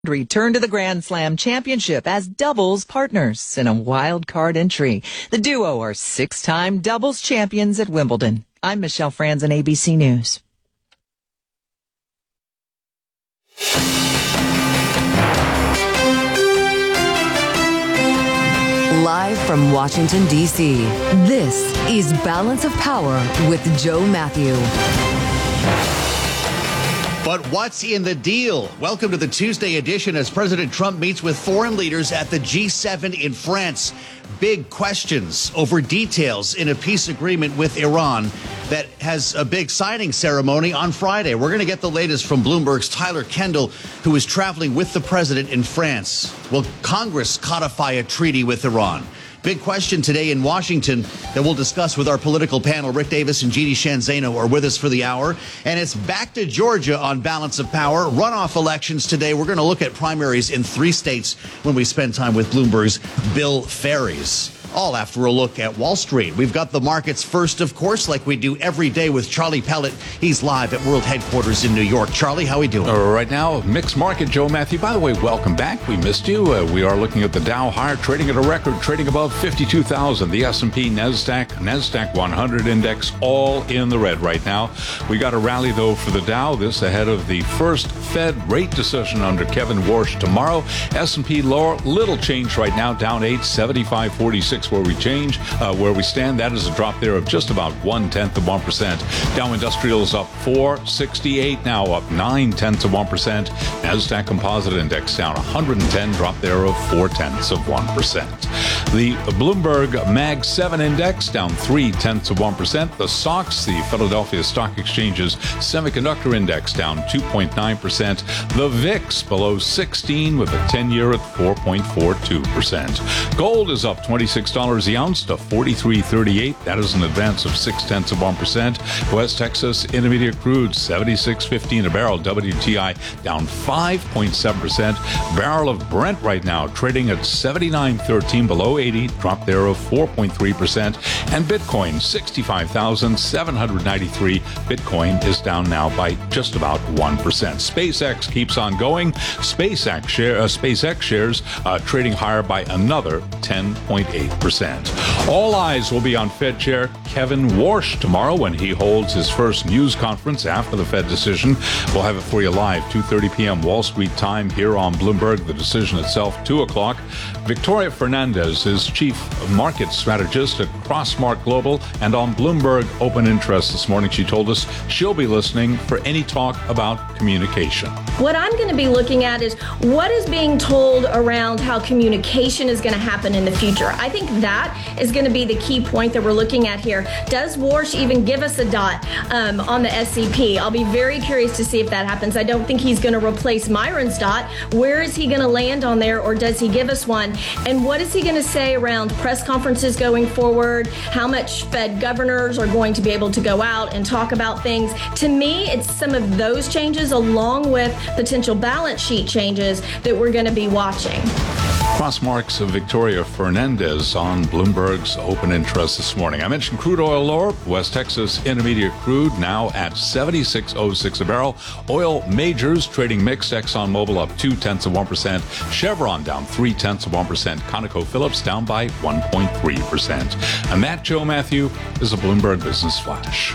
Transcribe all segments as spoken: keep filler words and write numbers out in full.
Return to the Grand Slam Championship as doubles partners in a wild card entry. The duo are six-time doubles champions at Wimbledon. I'm Michelle Franzen, A B C News. Live from Washington, D C, this is Balance of Power with Joe Matthew. But what's in the deal? Welcome to the Tuesday edition as President Trump meets with foreign leaders at the G seven in France. Big questions over details in a peace agreement with Iran that has a big signing ceremony on Friday. We're going to get the latest from Bloomberg's Tyler Kendall, who is traveling with the president in France. Will Congress codify a treaty with Iran? Big question today in Washington that we'll discuss with our political panel. Rick Davis and Jeannie Sheehan Zaino are with us for the hour. And it's back to Georgia on Balance of Power. Runoff elections today. We're going to look at primaries in three states when we spend time with Bloomberg's Bill Ferries. All after a look at Wall Street. We've got the markets first, of course, like we do every day with Charlie Pellet. He's live at World Headquarters in New York. Charlie, how are we doing? Uh, right now, mixed market, Joe Matthew. By the way, welcome back. We missed you. Uh, we are looking at the Dow higher, trading at a record, trading above fifty-two thousand. The S and P, NASDAQ, NASDAQ one hundred index, all in the red right now. We got a rally, though, for the Dow. This ahead of the first Fed rate decision under Kevin Warsh tomorrow. S and P lower, little change right now, down eight, seventy-five forty-six. Where we change, uh, where we stand, that is a drop there of just about one tenth of one percent. Dow Industrials up four sixty-eight, now up nine tenths of one percent. Nasdaq Composite Index down one hundred ten, drop there of four tenths of one percent. The Bloomberg Mag seven Index down three tenths of one percent. The S O X, the Philadelphia Stock Exchange's Semiconductor Index, down two point nine percent. The V I X below sixteen with a ten-year at four point four two percent. Gold is up twenty-six dollars the ounce to forty-three thirty-eight. That is an advance of six tenths of one percent. West Texas Intermediate Crude seventy-six fifteen a barrel. W T I down five point seven percent. Barrel of Brent right now trading at seventy-nine thirteen, below eighty, drop there of four point three percent. And Bitcoin sixty-five thousand seven hundred ninety-three. Bitcoin is down now by just about one percent. SpaceX keeps on going. SpaceX share uh, SpaceX shares uh, trading higher by another ten point eight percent. All eyes will be on Fed Chair Kevin Warsh tomorrow when he holds his first news conference after the Fed decision. We'll have it for you live, two thirty p.m. Wall Street time here on Bloomberg. The decision itself, two o'clock. Victoria Fernandez is Chief Market Strategist at Crossmark Global, and on Bloomberg Open Interest this morning, she told us she'll be listening for any talk about communication. What I'm going to be looking at is what is being told around how communication is going to happen in the future. I think that is going to be the key point that we're looking at here. Does Warsh even give us a dot um, on the S C P? I'll be very curious to see if that happens. I don't think he's going to replace Myron's dot. Where is he going to land on there, or does he give us one? And what is he going to say around press conferences going forward? How much Fed governors are going to be able to go out and talk about things? To me, it's some of those changes along with potential balance sheet changes that we're going to be watching. Crossmark's Victoria Fernandez on Bloomberg's Open Interest this morning. I mentioned crude oil lower. West Texas Intermediate Crude now at seventy-six oh six a barrel. Oil majors trading mixed. ExxonMobil up two tenths of one percent. Chevron down three tenths of one percent. ConocoPhillips down by one point three percent. And that, Joe Matthew, is a Bloomberg Business Flash.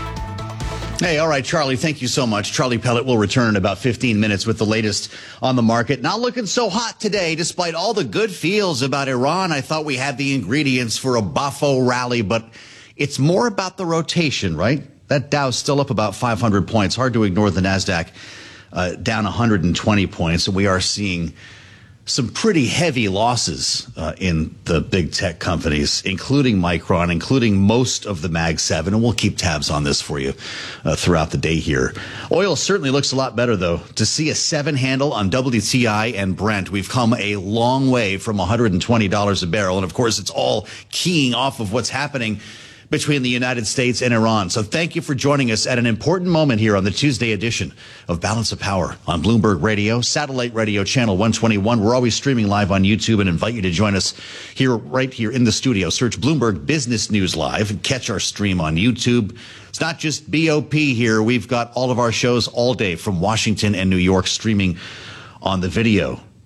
Hey, all right, Charlie, thank you so much. Charlie Pellet will return in about fifteen minutes with the latest on the market. Not looking so hot today, despite all the good feels about Iran. I thought we had the ingredients for a Bafo rally, but it's more about the rotation, right? That Dow's still up about five hundred points. Hard to ignore the NASDAQ uh, down one hundred twenty points. And we are seeing some pretty heavy losses uh, in the big tech companies, including Micron, including most of the Mag seven. And we'll keep tabs on this for you uh, throughout the day here. Oil certainly looks a lot better, though. To see a seven handle on W T I and Brent, we've come a long way from one hundred twenty dollars a barrel. And, of course, it's all keying off of what's happening between the United States and Iran. So thank you for joining us at an important moment here on the Tuesday edition of Balance of Power on Bloomberg Radio, Satellite Radio Channel one twenty-one. We're always streaming live on YouTube and invite you to join us here, right here in the studio. Search Bloomberg Business News Live and catch our stream on YouTube. It's not just B O P here. We've got all of our shows all day from Washington and New York streaming on the video